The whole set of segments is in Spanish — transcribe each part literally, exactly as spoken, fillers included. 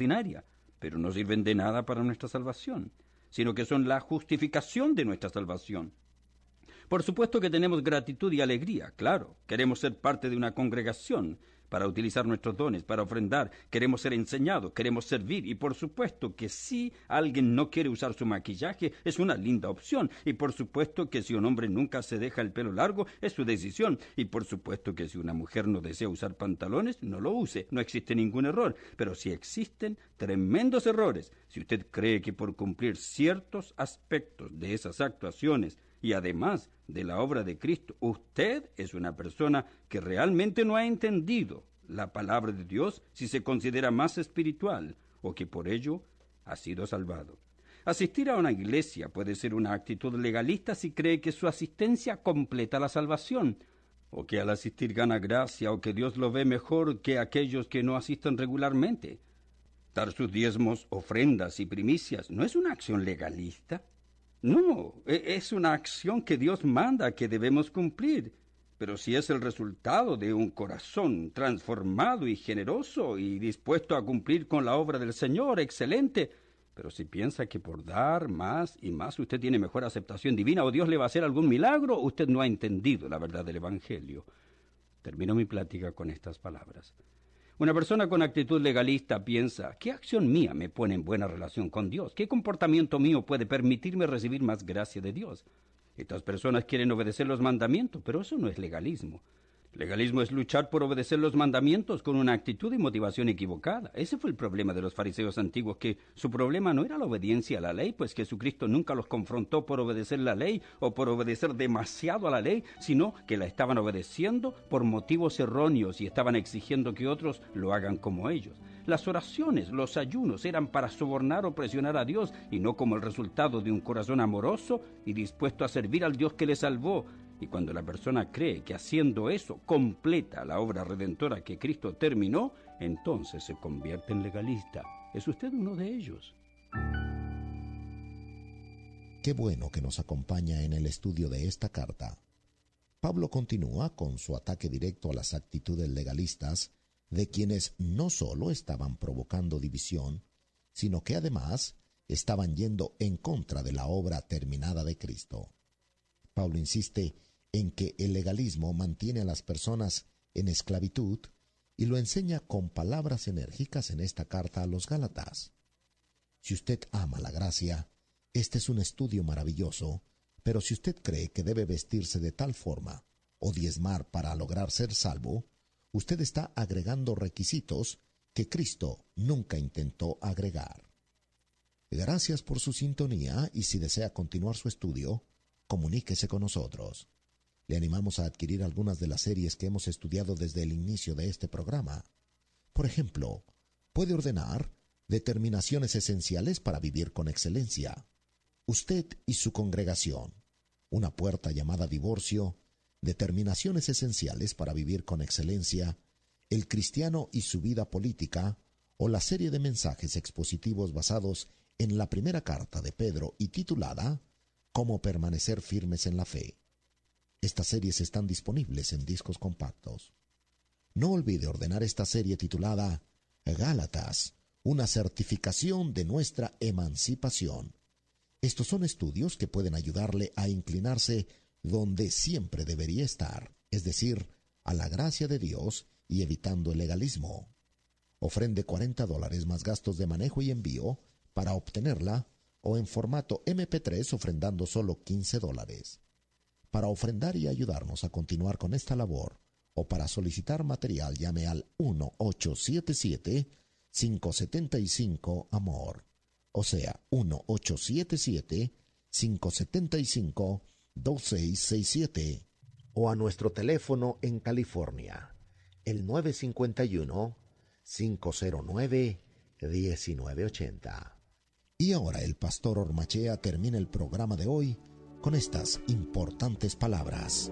extraordinaria, pero no sirven de nada para nuestra salvación, sino que son la justificación de nuestra salvación. Por supuesto que tenemos gratitud y alegría, claro, queremos ser parte de una congregación, para utilizar nuestros dones, para ofrendar, queremos ser enseñados, queremos servir, y por supuesto que si alguien no quiere usar su maquillaje, es una linda opción, y por supuesto que si un hombre nunca se deja el pelo largo, es su decisión, y por supuesto que si una mujer no desea usar pantalones, no lo use, no existe ningún error, pero sí existen tremendos errores. Si usted cree que por cumplir ciertos aspectos de esas actuaciones, y además de la obra de Cristo, usted es una persona que realmente no ha entendido la palabra de Dios si se considera más espiritual o que por ello ha sido salvado. Asistir a una iglesia puede ser una actitud legalista si cree que su asistencia completa la salvación, o que al asistir gana gracia, o que Dios lo ve mejor que aquellos que no asisten regularmente. Dar sus diezmos, ofrendas y primicias no es una acción legalista. No, es una acción que Dios manda que debemos cumplir, pero si es el resultado de un corazón transformado y generoso y dispuesto a cumplir con la obra del Señor, excelente. Pero si piensa que por dar más y más usted tiene mejor aceptación divina o Dios le va a hacer algún milagro, usted no ha entendido la verdad del Evangelio. Termino mi plática con estas palabras. Una persona con actitud legalista piensa, ¿qué acción mía me pone en buena relación con Dios? ¿Qué comportamiento mío puede permitirme recibir más gracia de Dios? Estas personas quieren obedecer los mandamientos, pero eso no es legalismo. Legalismo es luchar por obedecer los mandamientos con una actitud y motivación equivocada. Ese fue el problema de los fariseos antiguos, que su problema no era la obediencia a la ley, pues Jesucristo nunca los confrontó por obedecer la ley o por obedecer demasiado a la ley, sino que la estaban obedeciendo por motivos erróneos y estaban exigiendo que otros lo hagan como ellos. Las oraciones, los ayunos eran para sobornar o presionar a Dios y no como el resultado de un corazón amoroso y dispuesto a servir al Dios que le salvó. Y cuando la persona cree que haciendo eso completa la obra redentora que Cristo terminó, entonces se convierte en legalista. ¿Es usted uno de ellos? Qué bueno que nos acompaña en el estudio de esta carta. Pablo continúa con su ataque directo a las actitudes legalistas de quienes no solo estaban provocando división, sino que además estaban yendo en contra de la obra terminada de Cristo. Pablo insiste en que el legalismo mantiene a las personas en esclavitud y lo enseña con palabras enérgicas en esta carta a los Gálatas. Si usted ama la gracia, este es un estudio maravilloso, pero si usted cree que debe vestirse de tal forma o diezmar para lograr ser salvo, usted está agregando requisitos que Cristo nunca intentó agregar. Gracias por su sintonía y si desea continuar su estudio, comuníquese con nosotros. Le animamos a adquirir algunas de las series que hemos estudiado desde el inicio de este programa. Por ejemplo, puede ordenar Determinaciones esenciales para vivir con excelencia. Usted y su congregación. Una puerta llamada divorcio. Determinaciones esenciales para vivir con excelencia. El cristiano y su vida política. O la serie de mensajes expositivos basados en la primera carta de Pedro y titulada Cómo permanecer firmes en la fe. Estas series están disponibles en discos compactos. No olvide ordenar esta serie titulada Gálatas, una certificación de nuestra emancipación. Estos son estudios que pueden ayudarle a inclinarse donde siempre debería estar, es decir, a la gracia de Dios y evitando el legalismo. Ofrende cuarenta dólares más gastos de manejo y envío para obtenerla, o en formato eme pe tres ofrendando solo quince dólares. Para ofrendar y ayudarnos a continuar con esta labor, o para solicitar material, llame al uno ocho siete siete, cinco siete cinco, amor. O sea, uno ocho siete siete, cinco siete cinco, dos seis seis siete. O a nuestro teléfono en California, el nueve cinco uno, cinco cero nueve, uno nueve ocho cero. Y ahora el pastor Ormachea termina el programa de hoy con estas importantes palabras.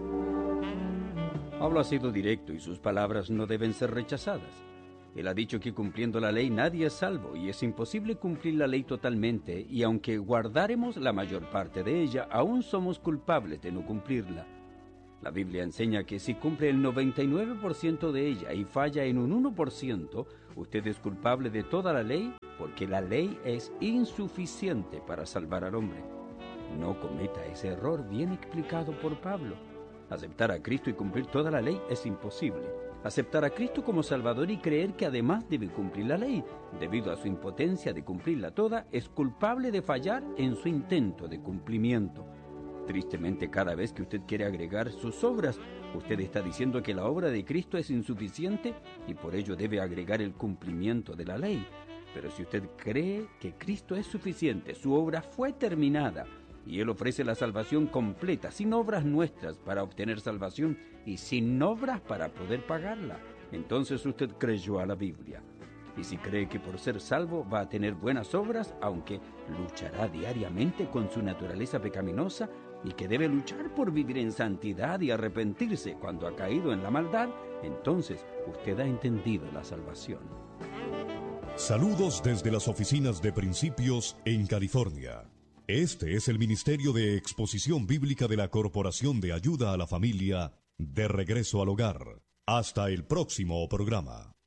Pablo ha sido directo y sus palabras no deben ser rechazadas. Él ha dicho que cumpliendo la ley nadie es salvo y es imposible cumplir la ley totalmente, y aunque guardáremos la mayor parte de ella, aún somos culpables de no cumplirla. La Biblia enseña que si cumple el noventa y nueve por ciento de ella y falla en un uno por ciento, Usted es culpable de toda la ley porque la ley es insuficiente para salvar al hombre. No cometa ese error bien explicado por Pablo. Aceptar a Cristo y cumplir toda la ley es imposible. Aceptar a Cristo como Salvador y creer que además debe cumplir la ley, debido a su impotencia de cumplirla toda, es culpable de fallar en su intento de cumplimiento. Tristemente, cada vez que usted quiere agregar sus obras, usted está diciendo que la obra de Cristo es insuficiente y por ello debe agregar el cumplimiento de la ley. Pero si usted cree que Cristo es suficiente, su obra fue terminada, y Él ofrece la salvación completa, sin obras nuestras para obtener salvación y sin obras para poder pagarla, entonces usted creyó a la Biblia. Y si cree que por ser salvo va a tener buenas obras, aunque luchará diariamente con su naturaleza pecaminosa, y que debe luchar por vivir en santidad y arrepentirse cuando ha caído en la maldad, entonces usted ha entendido la salvación. Saludos desde las oficinas de Principios en California. Este es el Ministerio de Exposición Bíblica de la Corporación de Ayuda a la Familia, de Regreso al Hogar. Hasta el próximo programa.